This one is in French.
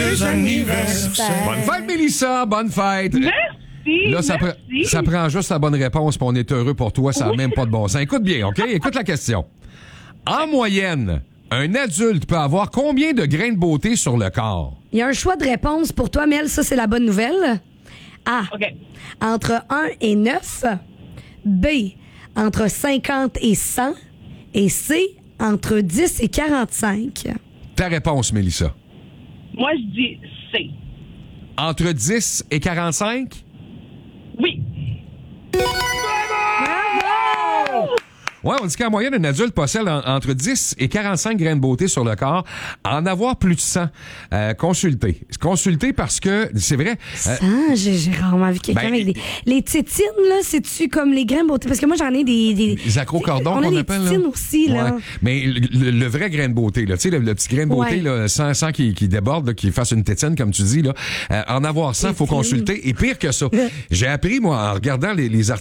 Joyeux anniversaire. Bonne fête, Mélissa. Bonne fête. Merci. Là, ça prend juste la bonne réponse, puis on est heureux pour toi. Ça n'a même pas de bon sens. Écoute bien, OK? Écoute la question. En moyenne, un adulte peut avoir combien de grains de beauté sur le corps? Il y a un choix de réponse pour toi, Mel. Ça, c'est la bonne nouvelle. A. OK. Entre 1 et 9. B. Entre 50 et 100. Et C. Entre 10 et 45. Ta réponse, Mélissa. Moi, je dis C. Entre 10 et 45? Oui. Ouais, on dit qu'en moyenne, un adulte possède entre 10 et 45 grains de beauté sur le corps. En avoir plus de 100, consultez. Consultez parce que, c'est vrai... J'ai rarement vu quelqu'un avec des... Les tétines, là, c'est-tu comme les grains de beauté? Parce que moi, j'en ai des... Les acrocordons on qu'on a appelle. des tétines aussi, là. Ouais. Mais le vrai grain de beauté, là, tu sais, le petit grain de beauté, Ouais. là, sans qui déborde, là, qui fasse une tétine, comme tu dis, là, en avoir 100, faut consulter. Et pire que ça, j'ai appris, moi, en regardant les articles